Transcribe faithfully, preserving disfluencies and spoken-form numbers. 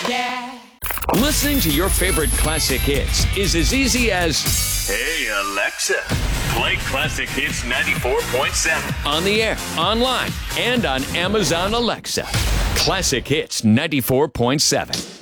Yeah. Listening to your favorite classic hits is as easy as, Hey, Alexa, play Classic Hits ninety-four point seven. on the air, online, and on Amazon Alexa. Classic Hits ninety-four point seven.